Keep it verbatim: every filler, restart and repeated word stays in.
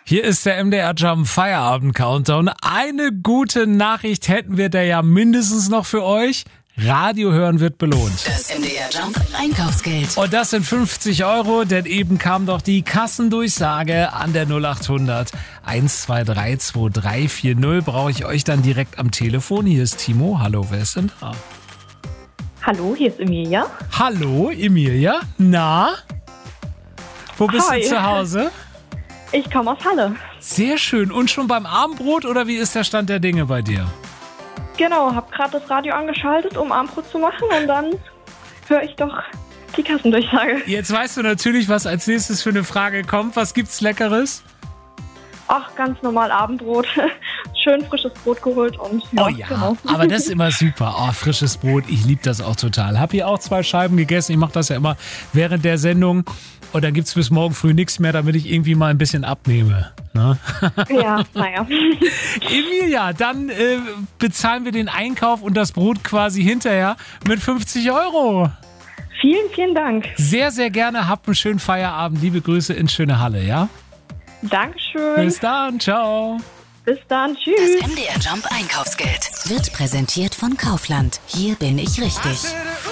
Hier ist der M D R Jump Feierabend Countdown. Eine gute Nachricht hätten wir da ja mindestens noch für euch. Radio hören wird belohnt. Das M D R Jump Einkaufsgeld. Und das sind fünfzig Euro, denn eben kam doch die Kassendurchsage an der null acht hundert eins zwei drei zwei drei vier null. Brauche ich euch dann direkt am Telefon. Hier ist Timo. Hallo, wer ist denn da? Hallo, hier ist Emilia. Hallo, Emilia. Na? Wo bist Hi. du zu Hause? Ich komme aus Halle. Sehr schön. Und schon beim Abendbrot oder wie ist der Stand der Dinge bei dir? Genau, habe gerade das Radio angeschaltet, um Abendbrot zu machen und dann höre ich doch die Kassendurchsage. Jetzt weißt du natürlich, was als nächstes für eine Frage kommt. Was gibt's Leckeres? Ach, ganz normal Abendbrot. Schön frisches Brot geholt und ja, Oh ja, genau. aber das ist immer super. Oh, frisches Brot, ich liebe das auch total. Hab hier auch zwei Scheiben gegessen. Ich mache das ja immer während der Sendung. Und dann gibt's bis morgen früh nichts mehr, damit ich irgendwie mal ein bisschen abnehme. Ne? Ja, naja. Emilia, dann äh, bezahlen wir den Einkauf und das Brot quasi hinterher mit fünfzig Euro. Vielen, vielen Dank. Sehr, sehr gerne. Habt einen schönen Feierabend. Liebe Grüße in schöne Halle, ja? Dankeschön. Bis dann, ciao. Bis dann. Das Tschüss. M D R Jump Einkaufsgeld wird präsentiert von Kaufland. Hier bin ich richtig.